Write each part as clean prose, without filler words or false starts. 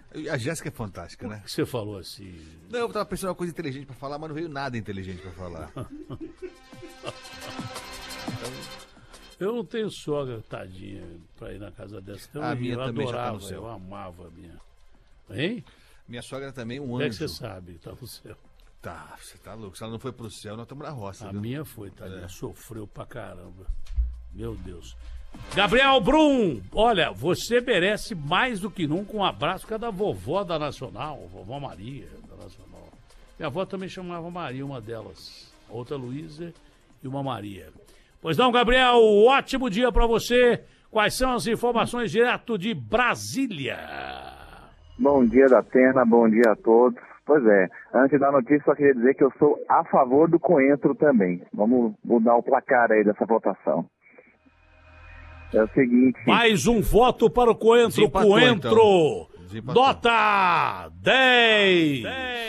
A Jéssica é fantástica, né? Por que você falou assim? Não, eu tava pensando em uma coisa inteligente pra falar, mas não veio nada inteligente pra falar. Eu não tenho sogra, tadinha, pra ir na casa dessa. Então, A minha eu também já tá adorava, no céu. eu amava a minha. Hein? Minha sogra também, um Como é que anjo. você sabe que tá no céu? Tá, você tá louco. Se ela não foi pro céu, nós estamos na roça, A viu? minha foi, tadinha, sofreu pra caramba. Meu Deus. Gabriel Brum, olha, você merece mais do que nunca um abraço que é da vovó da Nacional, vovó Maria da Nacional. Minha avó também chamava Maria, uma delas. A outra Luísa e uma Maria. Pois não, Gabriel, ótimo dia pra você. Quais são as informações direto de Brasília? Bom dia, Datena, bom dia a todos. Pois é, antes da notícia, só queria dizer que eu sou a favor do Coentro também. Vamos mudar o placar aí dessa votação. É o seguinte... Mais um voto para o Coentro. Desempatou, Coentro, então. Desempatou. nota 10.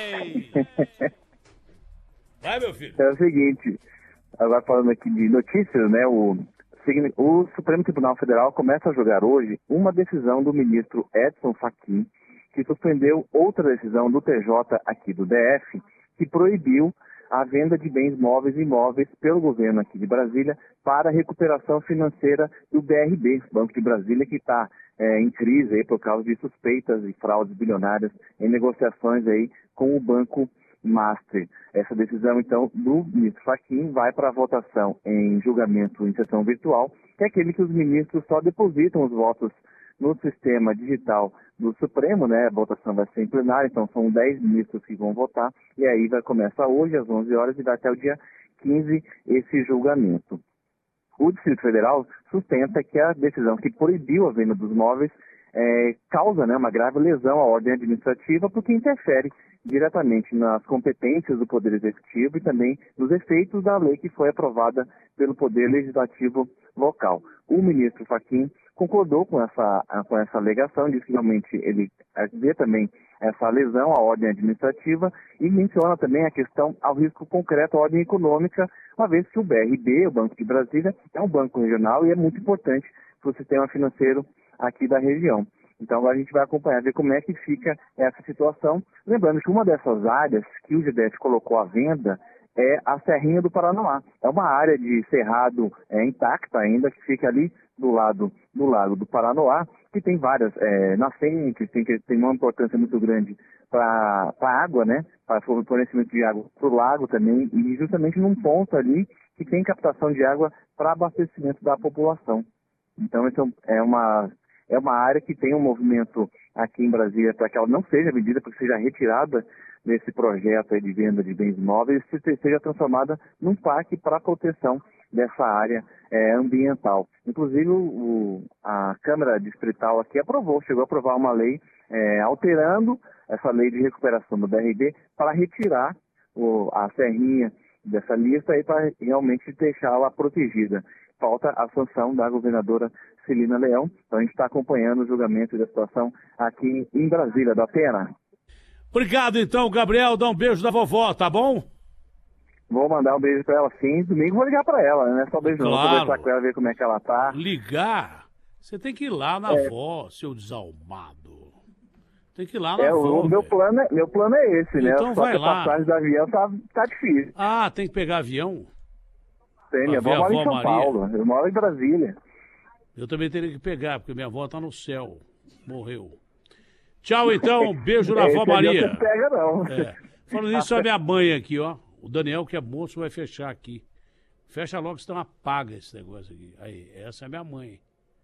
Vai, meu filho. É o seguinte, agora falando aqui de notícias, né, o Supremo Tribunal Federal começa a julgar hoje uma decisão do ministro Edson Fachin, que suspendeu outra decisão do TJ aqui do DF, que proibiu a venda de bens móveis e imóveis pelo governo aqui de Brasília para a recuperação financeira do BRB, Banco de Brasília, que está em crise aí por causa de suspeitas e fraudes bilionárias em negociações aí com o Banco Master. Essa decisão, então, do ministro Fachin vai para a votação em julgamento em sessão virtual, que é aquele que os ministros só depositam os votos no sistema digital do Supremo, né? A votação vai ser em plenário, então são 10 ministros que vão votar, e aí vai começar hoje às 11 horas e vai até o dia 15 esse julgamento. O Distrito Federal sustenta que a decisão que proibiu a venda dos móveis causa, né, uma grave lesão à ordem administrativa, porque interfere diretamente nas competências do Poder Executivo e também nos efeitos da lei que foi aprovada pelo Poder Legislativo local. O ministro Fachin concordou com essa alegação, disse que realmente ele vê também essa lesão à ordem administrativa e menciona também a questão ao risco concreto à ordem econômica, uma vez que o BRB, o Banco de Brasília, é um banco regional e é muito importante para o sistema financeiro aqui da região. Então agora a gente vai acompanhar, ver como é que fica essa situação. Lembrando que uma dessas áreas que o GDF colocou à venda é a Serrinha do Paranoá. É uma área de cerrado intacta ainda, que fica ali do lado do Lago do Paranoá, que tem várias nascentes, tem uma importância muito grande para a água, né? Para o fornecimento de água para o lago também, e justamente num ponto ali que tem captação de água para abastecimento da população. Então, é uma área que tem um movimento aqui em Brasília para que ela não seja vendida, para que seja retirada desse projeto aí de venda de bens imóveis e seja transformada num parque para a proteção dessa área ambiental. Inclusive, a Câmara Distrital aqui chegou a aprovar uma lei alterando essa lei de recuperação do BRB para retirar a serrinha dessa lista e para realmente deixá-la protegida. Falta a sanção da governadora Celina Leão. Então a gente está acompanhando o julgamento da situação aqui em Brasília, Datena. Obrigado então, Gabriel. Dá um beijo da vovó, tá bom? Vou mandar um beijo para ela sim. Domingo vou ligar para ela, né? Só um beijo Claro. não, conversar com ela, ver como é que ela tá. Ligar? Você tem que ir lá na avó, seu desalmado. Tem que ir lá na avó. Meu plano é esse, né? Então Só vai que a lá. passagem do avião tá difícil. Ah, tem que pegar avião? Tem, minha ver avó a mora em avó São Maria. Paulo, eu moro em Brasília. Eu também teria que pegar, porque minha avó tá no céu. Morreu. Tchau, então. Beijo na avó Esse avião Maria. Você pega, não. Falando nisso, a minha mãe aqui, ó. O Daniel, que é moço, vai fechar aqui. Fecha logo, senão apaga esse negócio aqui. Aí, essa é minha mãe.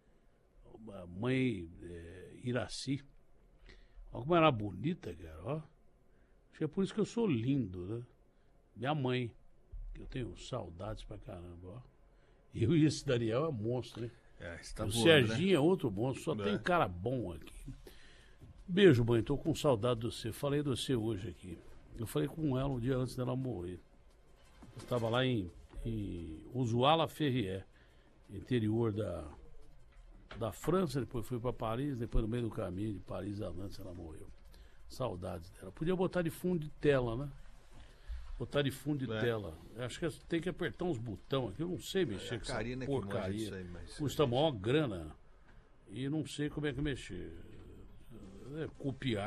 A mãe Iraci. Olha como ela é bonita, cara, ó. Acho que é por isso que eu sou lindo, né? Minha mãe. Eu tenho saudades pra caramba, ó. Eu e esse Daniel é monstro, né? Tá O voando, Serginho né? é outro monstro, só tem cara bom aqui. Beijo, mãe, tô com saudade de você. Falei de você hoje aqui. Eu falei com ela um dia antes dela morrer. Eu estava lá em Usuala-Ferrier, interior da França, depois fui para Paris, depois no meio do caminho de Paris a Nantes ela morreu. Saudades dela. Podia botar de fundo de tela, né? Botar de fundo de tela. Eu acho que tem que apertar uns botões aqui. Eu não sei mexer com essa porcaria. Isso aí, mas... Custa a maior grana. E não sei como é que mexer. Copiar.